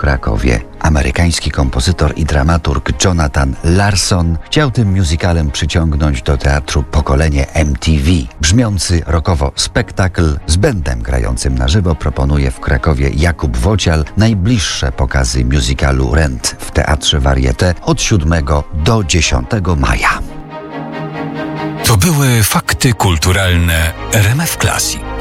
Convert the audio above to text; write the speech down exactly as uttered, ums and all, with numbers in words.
Krakowie. Amerykański kompozytor i dramaturg Jonathan Larson chciał tym musicalem przyciągnąć do teatru pokolenie M T V. Brzmiący rockowo spektakl z bandem grającym na żywo proponuje w Krakowie Jakub Wocial najbliższe pokazy musicalu Rent w Teatrze Varieté od siódmego do dziesiątego maja. To były fakty kulturalne R M F Classic.